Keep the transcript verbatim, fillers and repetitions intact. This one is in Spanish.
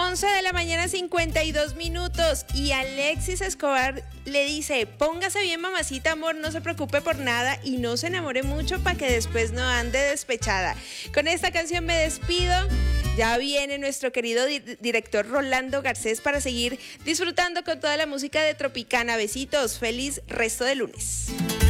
once de la mañana, cincuenta y dos minutos. Y Alexis Escobar le dice: póngase bien, mamacita, amor, no se preocupe por nada y no se enamore mucho para que después no ande despechada. Con esta canción me despido. Ya viene nuestro querido di- director Rolando Garcés para seguir disfrutando con toda la música de Tropicana. Besitos, feliz resto de lunes.